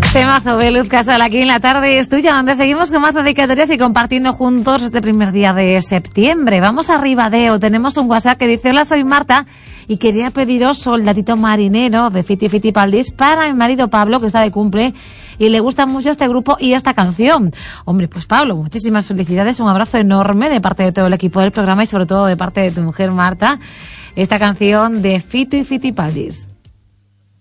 Temazo de Luz Casal aquí en La Tarde es Tuya, donde seguimos con más dedicatorias y compartiendo juntos este primer día de septiembre. Vamos a Ribadeo, tenemos un WhatsApp que dice: hola, soy Marta y quería pediros Soldadito Marinero de Fiti Fitipaldis para mi marido Pablo, que está de cumple y le gusta mucho este grupo y esta canción. Hombre, pues Pablo, muchísimas felicidades, un abrazo enorme de parte de todo el equipo del programa y sobre todo de parte de tu mujer Marta, esta canción de Fiti Fitipaldis.